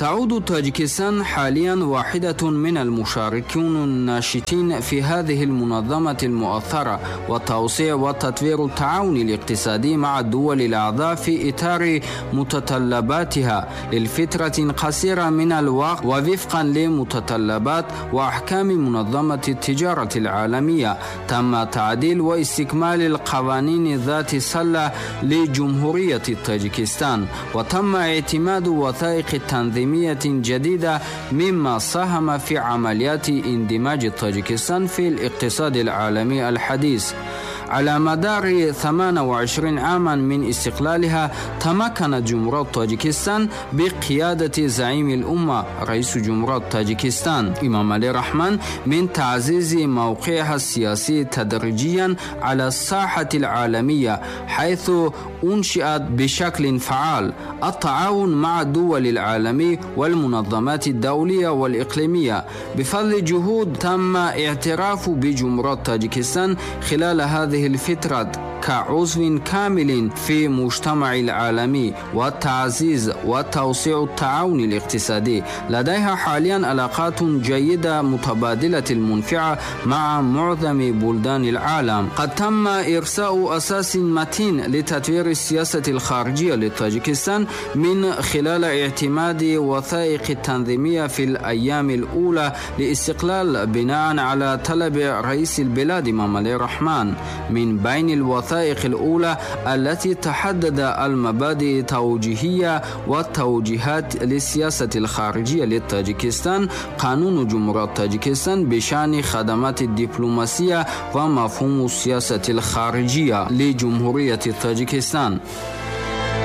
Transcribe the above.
تعود طاجيكستان حاليا واحدة من المشاركين الناشطين في هذه المنظمة المؤثرة وتوسيع وتطوير التعاون الاقتصادي مع الدول الأعضاء في إطار متطلباتها للفترة قصيرة من الوقت ووفقا لمتطلبات وأحكام منظمة التجارة العالمية. تم تعديل واستكمال القوانين ذات الصلة لجمهورية طاجيكستان، وتم اعتماد وثائق تنظيمية جديدة مما ساهم في عمليات اندماج طاجيكستان في الاقتصاد العالمي الحديث. على مدار 28 عاما من استقلالها تمكنت جمهورية طاجيكستان بقيادة زعيم الأمة رئيس جمهورية طاجيكستان إمام علي رحمان من تعزيز موقعها السياسي تدريجيا على الساحة العالمية، حيث أنشئت بشكل فعال التعاون مع الدول العالمية والمنظمات الدولية والإقليمية. بفضل جهود تم اعتراف بجمهورية طاجيكستان خلال هذه الفترة كعضو كامل في مجتمع العالمي وتعزيز وتوسيع التعاون الاقتصادي. لديها حاليا علاقات جيدة متبادلة المنفعة مع معظم بلدان العالم. قد تم إرساء أساس متين لتطوير السياسة الخارجية لطاجيكستان من خلال اعتماد وثائق التنظيمية في الأيام الأولى لاستقلال بناء على طلب رئيس البلاد إمام علي رحمان. من بين الوثائق الأولى التي تحدد المبادئ التوجيهية والتوجيهات للسياسة الخارجية لطاجيكستان قانون جمهورية طاجيكستان بشأن خدمات الدبلوماسية ومفهوم السياسة الخارجية لجمهورية طاجيكستان.